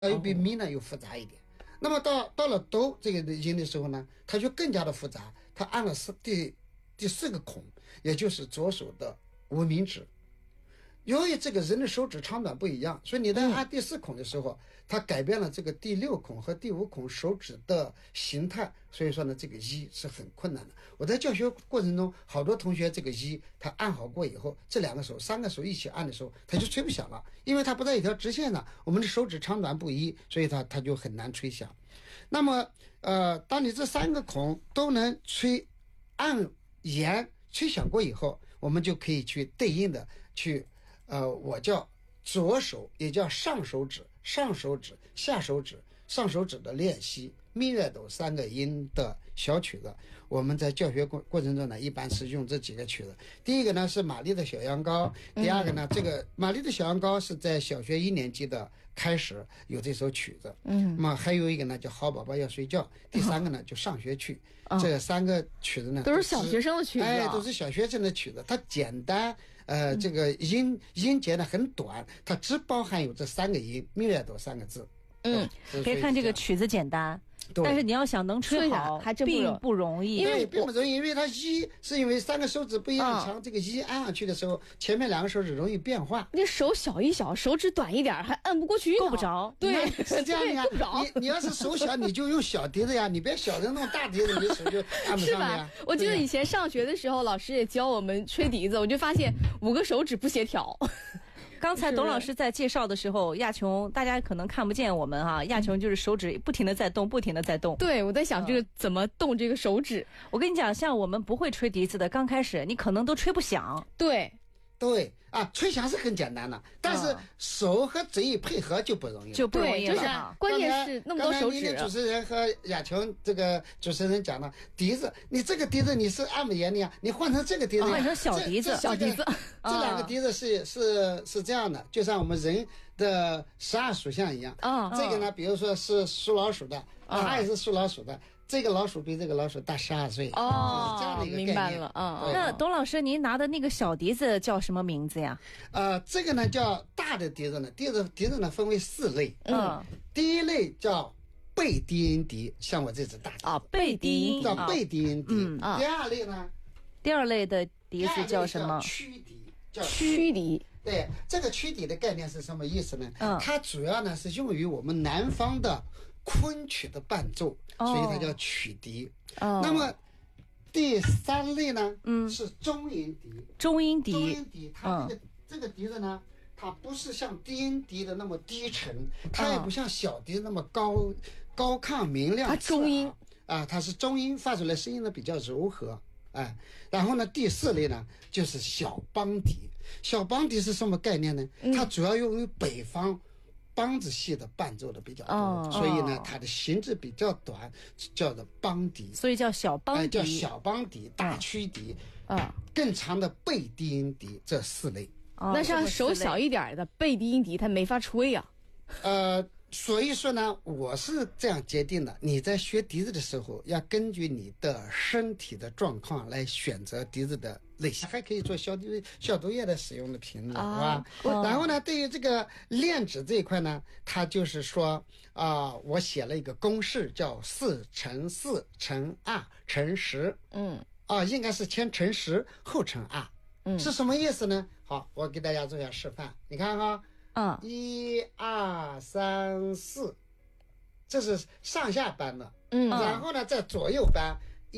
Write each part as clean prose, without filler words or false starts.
又比咪呢又复杂一点。那么到了哆这个音的时候呢，它就更加的复杂，它按了第四个孔，也就是左手的无名指。由于这个人的手指长短不一样，所以你在按第四孔的时候，它改变了这个第六孔和第五孔手指的形态，所以说呢，这个一是很困难的。我在教学过程中，好多同学这个一他按好过以后，这2个手、3个手一起按的时候，他就吹不响了，因为它不在一条直线上，我们的手指长短不一，所以它就很难吹响。那么当你这3个孔都能按弦吹响过以后，我们就可以去对应的去我叫左手，也叫上手指、下手指、上手指的练习，咪月哆3个音的小曲子。我们在教学过程中呢，一般是用这几个曲子。第一个呢是玛丽的小羊羔，第二个呢，这个玛丽的小羊羔是在小学1年级的开始有这首曲子。那么还有一个呢叫好宝宝要睡觉，第3个呢就上学去。这3个曲子呢都是小学生的曲子， 都是小学生的曲子，它简单。这个音节呢很短，它只包含有这3个音，咪月哆3个字。 可以看这个曲子简单，但是你要想能吹好， 还真并不容易。 并不容易，因为它是因为3个手指不一样长，这个按上去的时候，前面2个手指容易变化。 你手小一小，手指短一点，还按不过去， 够不着。 对， 是这样的呀。你要是手小，你就用小笛子呀，你别小的弄大笛子，你的手就按不上了呀。 我记得以前上学的时候，老师也教我们吹笛子，我就发现5个手指不协调。 刚才董老师在介绍的时候，亚琼大家可能看不见我们哈，亚琼就是手指不停的在动，不停的在动。 对，我在想这个怎么动这个手指。 我跟你讲，像我们不会吹笛子的，刚开始你可能都吹不响。 对啊，吹响是很简单的，但是手和嘴一配合就不容易了， 就不容易了。 就是关键是那么多手指。 刚才主持人和亚琼这个主持人讲了，笛子，你这个笛子你是按不严的呀，你换成这个笛子， 换成小笛子， 小笛子。 这2个笛子是这样的，就像我们人的12属相一样。这个呢，比如说是属老鼠的，它也是属老鼠的。这个老鼠比这个老鼠大12岁，这样的一个概念。 明白了。 那董老师，您拿的那个小笛子叫什么名字呀？ 这个呢叫大的笛子呢，笛子呢分为4类。第一类叫背低音笛，像我这只大笛背低音叫背低音笛。第2类呢， 第2类的笛子叫什么？ 曲笛， 叫曲笛。 对，这个曲笛的概念是什么意思呢？它主要呢是用于我们南方的昆曲的伴奏，所以它叫曲笛。那么第3类呢，是中音笛。 中音笛， 它这个笛子呢，它不是像低音笛的那么低沉，它也不像小笛那么高亢明亮。 它中音它是中音，发出来声音呢比较柔和。然后呢，第4类呢就是小梆笛。小梆笛是什么概念呢？它主要用于北方梆子戏的伴奏的比较多，所以呢，它的形制比较短，叫做梆笛， 所以叫小梆笛， 叫小梆笛、大曲笛，更长的背低音笛，这4类。 那像手小一点的背低音笛，它没法吹呀。 所以说呢，我是这样决定的：你在学笛子的时候，要根据你的身体的状况来选择笛子的类型，还可以做消毒液的使用的频率，是吧？然后呢，对于这个练指这一块呢，它就是说我写了一个公式，叫4乘4乘2乘10。应该是先乘10后乘2。是什么意思呢？好，我给大家做一下示范，你看哈。1、2、3、4，这是上下班的。然后呢，在左右班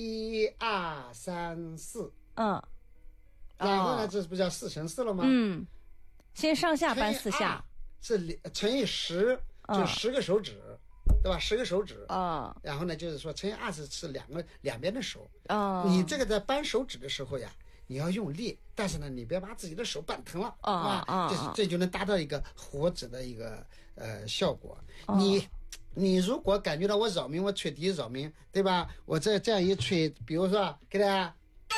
1、2、3、4。然后呢，这不叫4乘4了吗？ 先上下班4下， 是乘以10，就10个手指，对吧？10个手指。然后呢，就是说乘以2是两边的手。你这个在扳手指的时候呀，你要用力，但是呢，你别把自己的手扳疼了这就能达到一个活指的一个效果。你如果感觉到我扰民，我吹笛扰民，对吧？我这样一吹，比如说给大家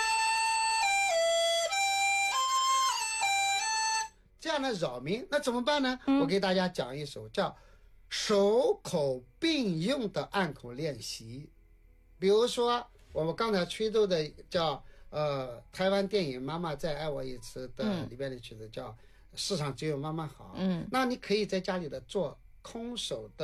这样的扰民，那怎么办呢？我给大家讲一首叫手口并用的按口练习。比如说我们刚才吹奏的叫台湾电影《妈妈再爱我一次》的里边的曲子叫世上只有妈妈好。那你可以在家里的做空手的